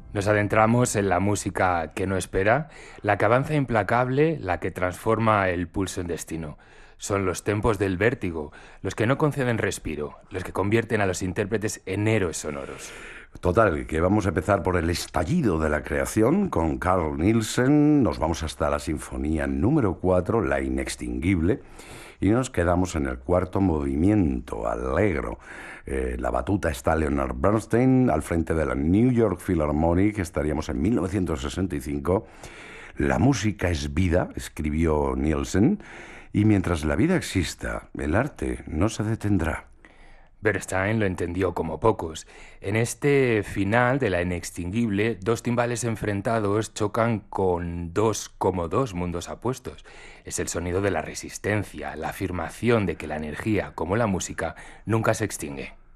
Nos adentramos en la música que no espera, la que avanza implacable, la que transforma el pulso en destino. Son los tempos del vértigo, los que no conceden respiro, los que convierten a los intérpretes en héroes sonoros. Total, que vamos a empezar por el estallido de la creación con Carl Nielsen, nos vamos hasta la sinfonía número 4, La Inextinguible, y nos quedamos en el cuarto movimiento, Allegro. La batuta está Leonard Bernstein al frente de la New York Philharmonic, estaríamos en 1965. La música es vida, escribió Nielsen, y mientras la vida exista, el arte no se detendrá. Bernstein lo entendió como pocos. En este final de La Inextinguible, dos timbales enfrentados chocan con dos mundos apuestos. Es el sonido de la resistencia, la afirmación de que la energía, como la música, nunca se extingue.